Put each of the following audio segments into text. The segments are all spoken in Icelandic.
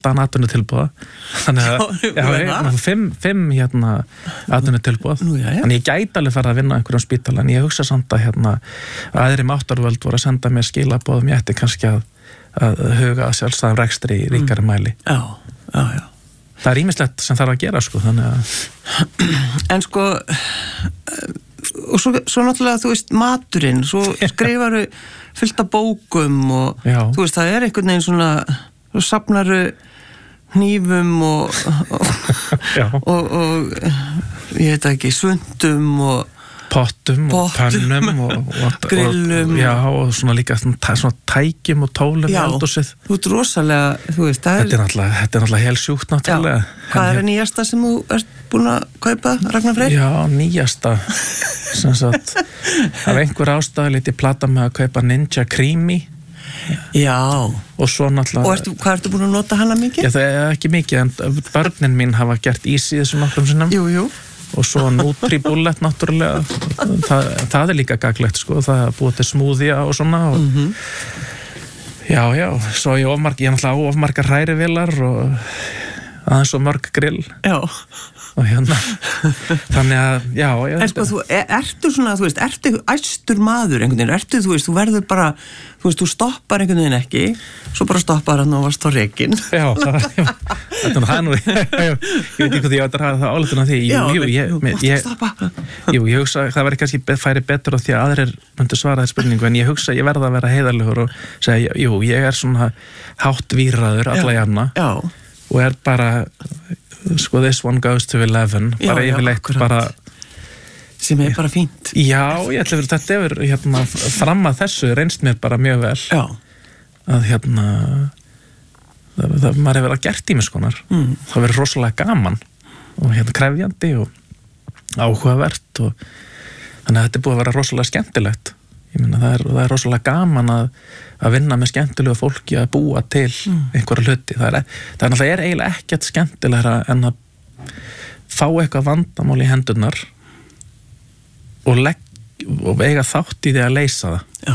16 atvinnutilboða þannig að 5 atvinnutilboð þannig ég gæti alveg fara að vinna á einhverjum spítala en ég hugsa samt að aðri máttarvöld voru að senda mér skilaboðum ég ætti kannski að huga að sjálfstæðum rekstri í ríkari mæli það ýmislegt sem þarf að gera sko þannig að en sko og svo náttúrulega þú veist maturinn svo skrifaru fullt af bókum og þú veist það einhvern veginn svona þú safnaru hnífum og ég veit ekki svundum og pottum og pönnum og grillum og svona líka svona tækjum og tólum í eldhúsið. Þú ert rosalega, þú veist, þetta er náttúrulega hel sjúkt náttúrulega. Hvað er nýjasta sem þú ert búin að kaupa, Ragnar Freyr? Já, nýjasta sem sagt af einhver ástæðu lítið plata með að kaupa Ninja Creamy. Já. Og svo náttúrulega Og hvað ertu búin að nota hana mikið? Já, það er ekki mikið en börnin mín hafa gert ís í þessum nokkrum sinnum. Jú. Og svo Nutribullet náttúrulega það er líka gaglegt sko það er búið til smoothie og svona og já, svo ég náttúrulega á ofmargar hrærivélar og aðeins og mörg grill og þannig að en sko þú ertu svona þú veist, ertu æstur maður einhvern veginn, ertu þú veist, þú verður bara þú veist, þú stoppar einhvern veginn ekki svo bara stoppar hann og varst á rekinn það er nú ég veit ekki hvað ég átt að hafa það áletun á því ég hugsa það væri kannski færi betur á því að aðrir myndu svara þér spurningu en ég hugsa ég verða að vera heiðarlegur og segja, ég er svona hátt víraður alla jafna og er bara sko this one goes to 11 bara yfirleitt bara sem er bara fínt já, ég ætla að þetta hefur fram að þessu reynst mér bara mjög vel að það maður hefur verið að gert ímiskonar það verið rosalega gaman og krefjandi og áhugavert og þannig að þetta er búið að vera rosalega skemmtilegt ég meina það er rosalega gaman að vinna með skemmtilegu fólki að búa til einhverja hluti það er náttúrulega eiginlega ekkert skemmtilegra en að fá eitthvað vandamál í hendurnar og eiga þátt í því að leysa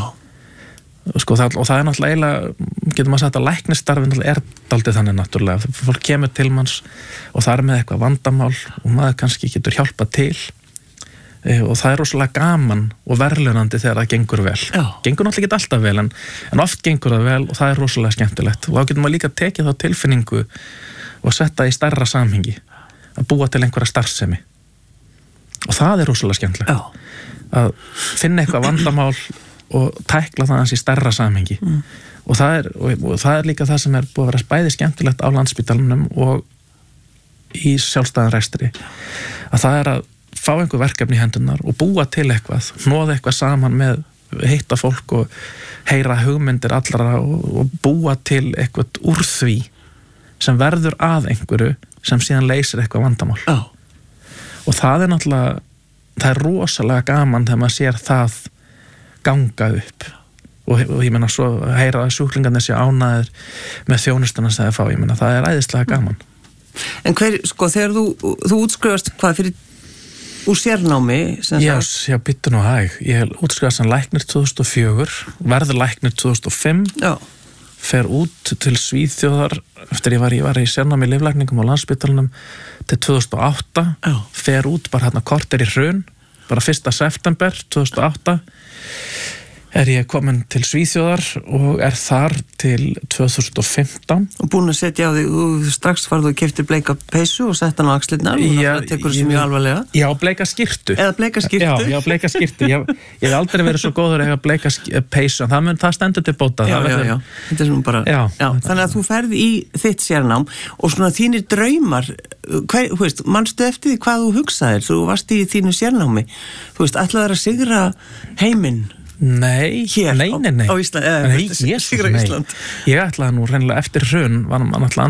það sko, og það er náttúrulega eiginlega getur maður sagt að læknistarfin er daldið þannig náttúrulega fólk kemur til manns og það er með eitthvað vandamál og maður kannski getur hjálpað til og það er rosalega gaman og verðlaunandi þegar það gengur vel gengur náttúrulega ekki alltaf vel en oft gengur það vel og það er rosalega skemmtilegt og þá getur maður líka tekið þá tilfinningu og setja í stærra samhengi að búa til einhverja starfsemi og það er rosalega skemmtilegt að finna eitthvað vandamál og tækla það hans í stærra samhengi og það er líka það sem er búið að vera bæði skemmtilegt á Landspítalanum og í sjálfstæðan rekstri að það er að fá einhver verkefni í hendunar og búa til eitthvað, hnoða eitthvað saman með hitta fólk og heyra hugmyndir allra og búa til eitthvað úr því sem verður að einhverju sem síðan leysir eitthvað vandamál og það er náttúrulega það er rosalega gaman þegar maður sér það ganga upp og ég meina svo heyra að sjúklingarnir sé ánægðir með þjónustuna sem það fá, ég meina það er æðislega gaman En sko þegar þú útskrifast hvað fyrir úr sérnámi Já, býttu nú hæg ég útskrifast sem læknir 2004 verður læknir 2005 fer út til Svíþjóðar eftir ég var í sérnámi í lyflækningum á Landspítalanum til 2008 fer út bara hérna korter í hrun bara 1. september 2008 er ég komin til Svíþjóðar og er þar til 2015 og búin að setja á þig strax farðu og keyptir bleika peysu og sett hann á axlirnar og það tekur þessu mjög alvarlega Já, bleika skyrtu eða bleika skyrtu Já, bleika skyrtu ég hef aldrei verið svo góður að eiga bleika peysu en það stendur til bóta Já, þetta er svona bara þannig að þú ferð í þitt sérnám og svona þínir draumar manstu eftir því hvað þú hugsaðir þú varst í þínu sérnámi þú veist, ætlaðir að sigra heiminn Nei, hér nei. Á Ísland, sigra Ísland. Ég ætlaði nú reynilega eftir hrun var hann alltaf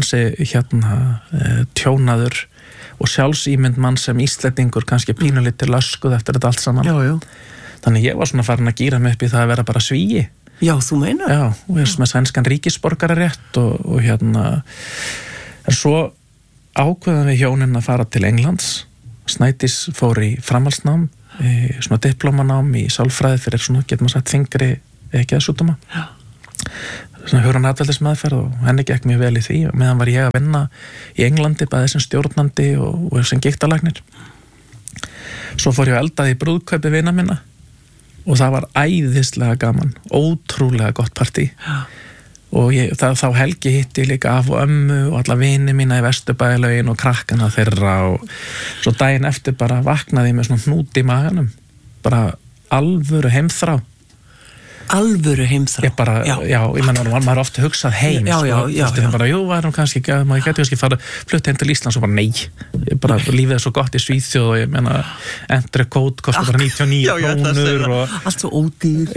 ansi tjónaður og sjálfsímynd mann sem Íslendingur kannski pínulítið löskuð eftir þetta allt saman. Já. Þannig ég var svona farin að gíra mig upp í það að vera bara svíi. Já, þú meinar? Já, og ég er með sænskan ríkisborgararétt og en svo ákveðum við hjónin að fara til Englands. Snædís fór í framhaldsnám svona diplómanám í sálfræði fyrir svona, getur maður sagt, þyngri geðsjúkdóma svona hugranatveldismeðferð og henni gekk mjög vel í því og meðan var ég að vinna í Englandi bæði sem stjórnandi og sem gigtarlæknir. Svo fór ég að eldaði í brúðkaupi vina minna og það var æðislega gaman, ótrúlega gott partí og þá helgi hitti líka af og ömmu og alla vini mína í Vesturbæjarlaugin og krakkana þeirra og svo daginn eftir bara vaknaði ég með svona hnút í maganum, bara alvöru heimþrá. Alvöru heimþrá. Ég menna, maður ofta hugsað heim, bara, varum kannski, maður geti kannski flutt heim til Íslands og bara nei, bara lífið svo gott í Svíþjóð og ég menna, entry code kostar bara 99 krónur og allt svo ódýr.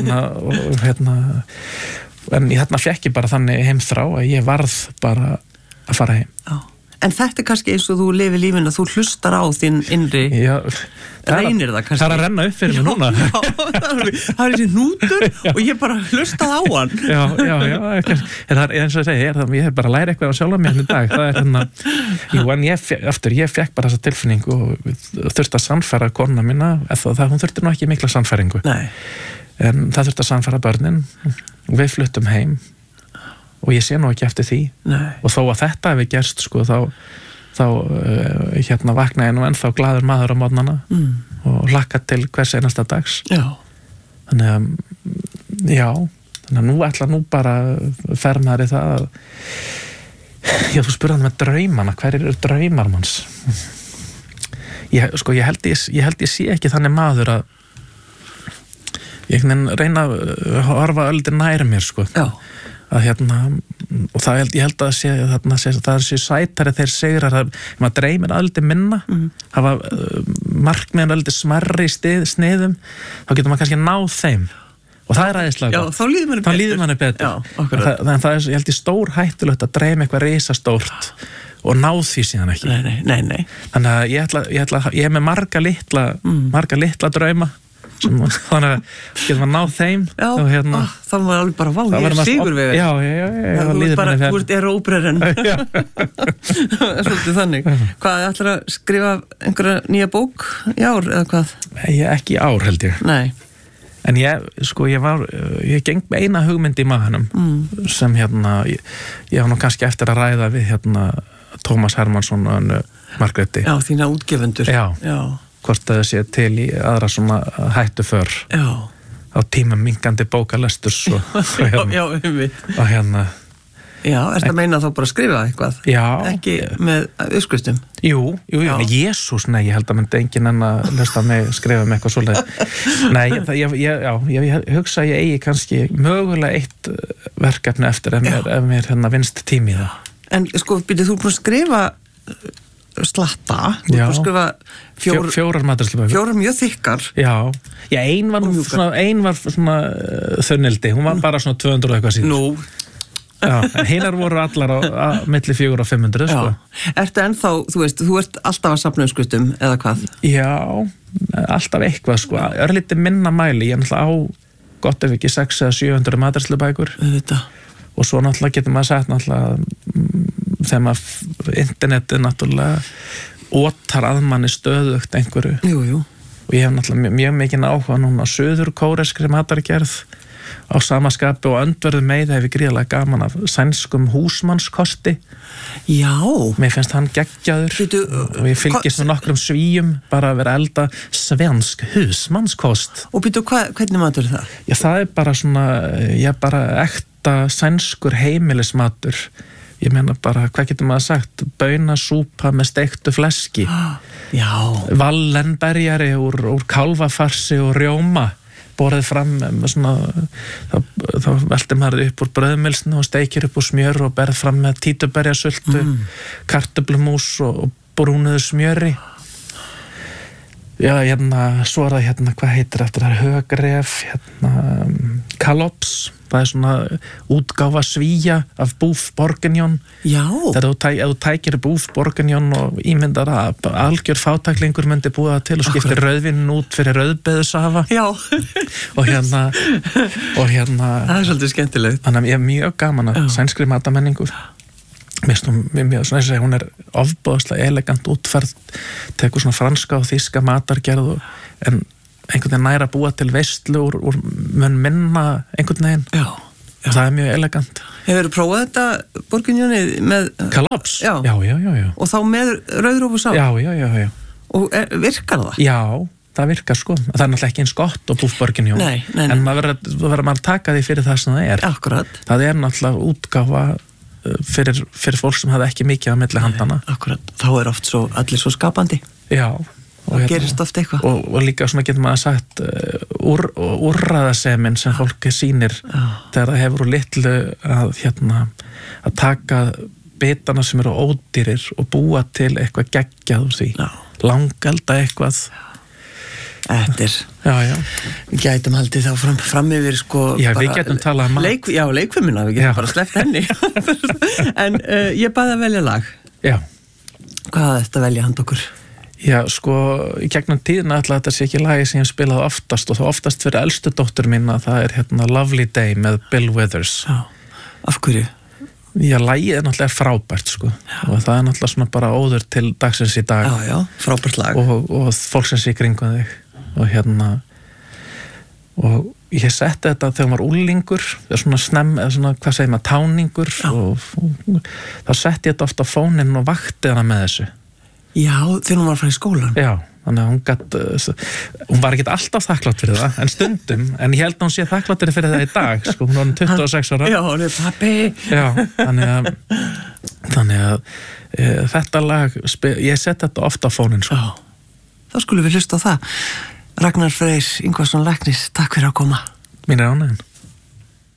En hérna fekk ég bara þannig heimþrá að ég varð bara að fara heim. Já. En þetta kannski eins og þú lifir lífinu, þú hlustar á þinn innri, reynir það kannski. Það að renna upp fyrir mig núna. Það þessi hnútur og ég bara hlustað á hann. Það er eins og að segja, ég bara að læra eitthvað á sjálfa mér í dag. Það er hérna, en ég fekk bara þessa tilfinningu og þurfti að sannfæra konuna mína, hún þurfti nú ekki mikla sannfæringu. Nei. En það þurfti að sannfæra börnin og við fluttum heim. Og ég sé nú ekki eftir því. Nei. Og þó að þetta hefði gerst sko, þá hérna vaknaði nú ennþá glaður maður á morgnana og hlakka til hvers einasta dags. Þannig að nú ætla nú bara fer maður í það að þú spurði með draumana, hver eru draumar manns? Ég held ég sé ekki þannig maður að ég reyna að horfa öldir nær mér sko. Að hérna, og ég held að það sé sætari þeir sigrar að maður dreymir aldrei minna hafa markmiðin aldrei smerri sniðum, þá getur maður kannski náð þeim og það er æðislega gott. Þá líður manni betur. En það er, ég held ég stór hættulegt að dreyma eitthvað risastórt og náð því síðan ekki. Nei. Þannig að ég er með marga litla drauma þannig að getur maður náð þeim og hérna þá var maður alveg bara vá, ég er sigurvegar þú ert óbrerinn svolítið þannig. Hvað, ætlar að skrifa einhverja nýja bók í ár eða hvað? Ekki í ár held ég. Nei. En ég geng með eina hugmynd í maðanum sem hérna ég var nú kannski eftir að ræða við hérna Tómas Hermannsson og Margréti. Já, þína útgefundur. Já. Hvort það sé til í aðra svona hættu för á tímum minkandi bókalesturs og hérna Já, ertu að meina þá bara að skrifa eitthvað? Já. Ekki með uppskriftum? Jú, Jesús, nei, ég held að myndi enginn enn að hlusta mig skrifa með eitthvað svoleið. Nei, ég hugsa að ég eigi kannski mögulega eitt verkefni eftir ef mér hérna vinst tími í það. En sko, byrjuð þú búin að skrifa slatta, þú búin að skrifa fjórar matreiðslubækur. Fjórar mjög þykkar. Já, ein var svona þunnildi, hún var bara svona 200 eitthvað síðan. Já, hinar voru allar á milli 400 og 500 sko. Ertu ennþá, þú ert alltaf að safna uppskriftum eða hvað? Já, alltaf eitthvað sko, örlítið minna mæli, ég er náttúrulega á gott ef ekki 600 eða 700 matreiðslubækur. Og svo náttúrulega getur maður sagt náttúrulega þegar maður internetið náttúrulega ótar að manni stöðugt einhverju. Jú. Og ég hef náttúrulega mjög mikinn áhuga núna á suður-kóreskri matargerð á samaskapi og öndverðu með hef ég gríðarlega gaman af sænskum húsmannskosti. Já. Mér finnst hann geggjaður og ég fylgist með nokkrum svíum bara að vera elda svensk húsmannskost. Og býtu, hvernig matur það? Já, það er bara svona, bara ekta sænskur heimilismatur. Ég meina bara, hvað getur maður sagt? Baunasúpa með steiktu fleski. Já. Wallenberjari úr kálfafarsi og rjóma. Borðið fram með svona, þá veltir maður upp úr brauðmylsnu og steikir upp úr smjör og berð fram með títuberjasultu, kartöflumús og brúnuðu smjöri. Já, hérna, svo er það hérna, hvað heitir eftir það? Högref, hérna, kalops, það er svona útgáfa svíja af búf bourguignon. Já. Þegar þú tækir búf bourguignon og ímyndar að algjör fátæklingur myndi búa til og skiptir rauðvinin út fyrir rauðbeðusafa. Já. og hérna. Það er svolítið skemmtilegt. Þannig að ég er mjög gaman að sænskri matamenningu. Hún er ofboðslega elegant útferð, tekur svona franska og þýska matargerð en einhvern veginn næra búa til veislu úr mun minna einhvern veginn. Já. það er mjög elegant. Hefur þú prófað þetta borginjónið með... Kalaps? Já. Já. Og þá með rauðrófusál? Já. Og virkar það? Já, það virkar sko. Það er náttúrulega ekki eins gott og búfborginjón. Nei. En maður verður að taka því fyrir það sem það er. Akkurat. Það er náttúrulega útgáfa fyrir fólk sem hafði ekki mikið á milli handana. Akkurat. Þá er oft allir svo skapandi. Já. Og gerist oft eitthvað. Og líka svona getur maður sagt úrræðasemin sem fólki sýnir þegar það hefur úr litlu að taka bitana sem eru ódýrir og búa til eitthvað geggjað úr því. Langalda eitthvað. Þetta er... Já. Við gætum haldið þá fram yfir sko... Já, við gætum talað um mat. Já, leikfimina, við gætum bara sleppt henni. En ég baði að velja lag. Já. Hvað er þetta að velja hand okkur? Já, sko, í gegnum tíðina ætla þetta sé ekki lagi sem ég spilaði oftast og þá oftast fyrir elstu dóttur mín að það er Lovely Day með Bill Withers. Já, af hverju? Já, lagið er náttúrulega frábært, sko. Já. Og það er náttúrulega svona bara óður til dagsins í dag. Já, frábært lag. Og fólksins í kringum þig. Og ég setti þetta þegar maður úlingur, eða svona, hvað segir maður, táningur og þá setti ég þetta ofta á fóninn og vakti hana með þessu. Já, þegar hún var að fara í skólan. Já, þannig að hún var ekki alltaf þakklátt fyrir það, en stundum, en ég held að hún sé þakklátt fyrir það í dag, sko, hún var 26 ára. Já, hún er pappi. Já, þannig að þetta lag, ég seti þetta ofta á fóninn, sko. Já, þá skulum við hlusta á það. Ragnar Freyr Ingvarsson Læknis, takk fyrir að koma. Mín er ánægðin.